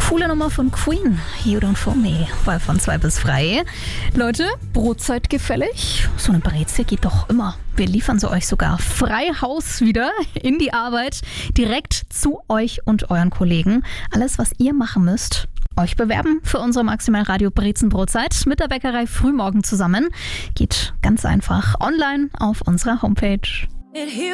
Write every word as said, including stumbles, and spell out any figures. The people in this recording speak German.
Coole Nummer von Queen, You Don't Fool Me, weil von zwei bis frei. Leute, Brotzeit gefällig? So eine Brezel geht doch immer. Wir liefern sie euch sogar frei Haus wieder in die Arbeit, direkt zu euch und euren Kollegen. Alles, was ihr machen müsst, euch bewerben für unsere Maximal Radio Brezenbrotzeit mit der Bäckerei Frühmorgen zusammen. Geht ganz einfach online auf unserer Homepage.